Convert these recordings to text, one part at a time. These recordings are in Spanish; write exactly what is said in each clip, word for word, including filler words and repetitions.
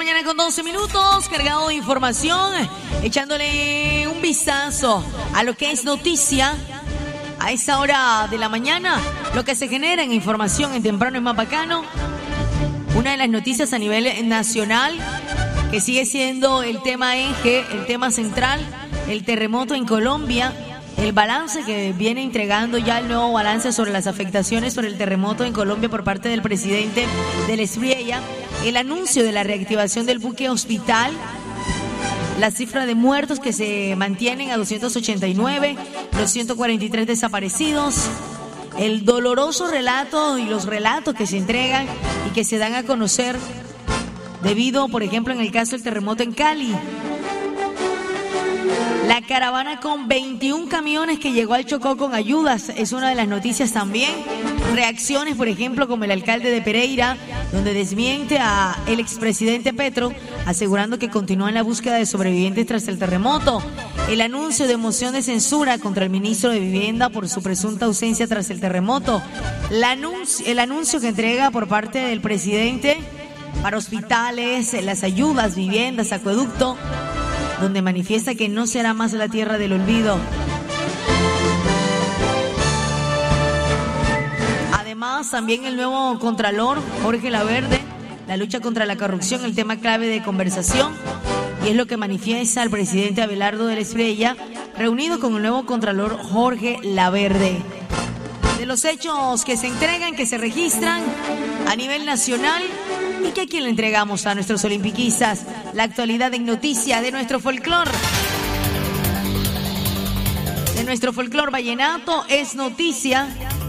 mañana con doce minutos, cargado de información, echándole un vistazo a lo que es noticia a esa hora de la mañana, lo que se genera en información en Temprano es Más Bacano. Una de las noticias a nivel nacional que sigue siendo el tema eje, el tema central, el terremoto en Colombia. El balance que viene entregando ya el nuevo balance sobre las afectaciones por el terremoto en Colombia por parte del presidente del Espriella, el anuncio de la reactivación del buque hospital, la cifra de muertos que se mantienen a doscientos ochenta y nueve, los ciento cuarenta y tres desaparecidos, el doloroso relato y los relatos que se entregan y que se dan a conocer debido, por ejemplo, en el caso del terremoto en Cali. La caravana con veintiún camiones que llegó al Chocó con ayudas es una de las noticias también. Reacciones, por ejemplo, como el alcalde de Pereira, donde desmiente a el expresidente Petro, asegurando que continúan la búsqueda de sobrevivientes tras el terremoto. El anuncio de moción de censura contra el ministro de Vivienda por su presunta ausencia tras el terremoto. La anuncio, el anuncio que entrega por parte del presidente para hospitales, las ayudas, viviendas, acueducto, donde manifiesta que no será más la tierra del olvido. Además, también el nuevo contralor, Jorge Laverde, la lucha contra la corrupción, el tema clave de conversación, y es lo que manifiesta el presidente Abelardo del Espriella, reunido con el nuevo contralor Jorge Laverde. De los hechos que se entregan, que se registran a nivel nacional, y que a quién le entregamos a nuestros olimpiquistas, la actualidad en noticias de nuestro folclor. De nuestro folclor vallenato es noticia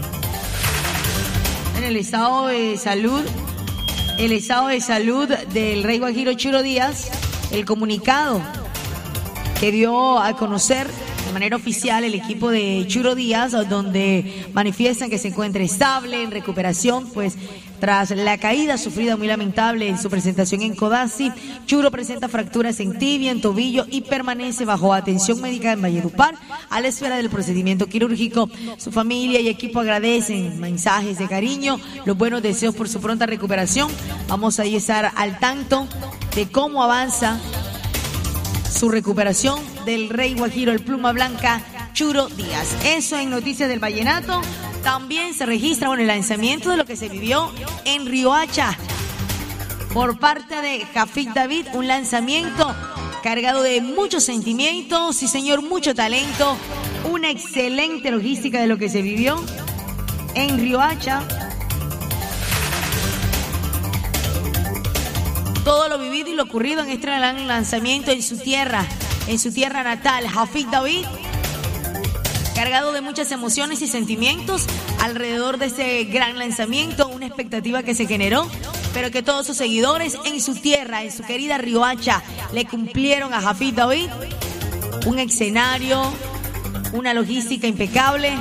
en el estado de salud, el estado de salud del rey Guajiro Churo Díaz, el comunicado que dio a conocer de manera oficial el equipo de Churo Díaz, donde manifiestan que se encuentra estable, en recuperación, pues tras la caída sufrida muy lamentable en su presentación en Codazzi. Churo presenta fracturas en tibia, en tobillo y permanece bajo atención médica en Valledupar a la espera del procedimiento quirúrgico. Su familia y equipo agradecen mensajes de cariño, los buenos deseos por su pronta recuperación. Vamos a estar al tanto de cómo avanza su recuperación del rey Guajiro, el pluma blanca Churo Díaz. Eso en Noticias del Vallenato. También se registra bueno, el lanzamiento de lo que se vivió en Riohacha por parte de Jafid David, un lanzamiento cargado de muchos sentimientos, sí señor, mucho talento, una excelente logística de lo que se vivió en Riohacha. Todo lo vivido y lo ocurrido en este gran lanzamiento en su tierra, en su tierra natal, Jafid David, cargado de muchas emociones y sentimientos alrededor de este gran lanzamiento, una expectativa que se generó, pero que todos sus seguidores en su tierra, en su querida Riohacha, le cumplieron a Jafid David un escenario, una logística impecable.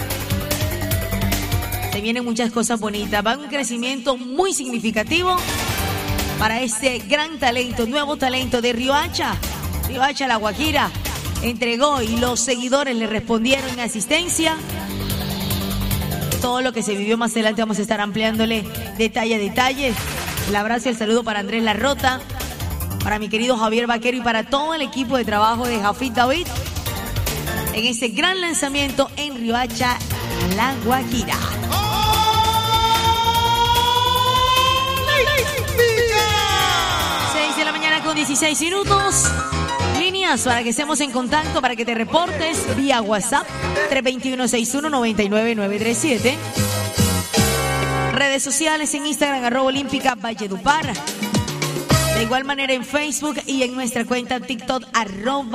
Se vienen muchas cosas bonitas, va un crecimiento muy significativo para este gran talento, nuevo talento de Riohacha. Riohacha, La Guajira, entregó y los seguidores le respondieron en asistencia. Todo lo que se vivió más adelante vamos a estar ampliándole detalle a detalle. El abrazo y el saludo para Andrés Larrota, para mi querido Javier Vaquero y para todo el equipo de trabajo de Jafid David en este gran lanzamiento en Riohacha, La Guajira. seis de la mañana con dieciséis minutos. Líneas para que estemos en contacto, para que te reportes vía WhatsApp tres dos uno, seis uno, nueve nueve nueve tres siete. Redes sociales en Instagram arroba olímpica Valledupar. De igual manera en Facebook y en nuestra cuenta TikTok arroba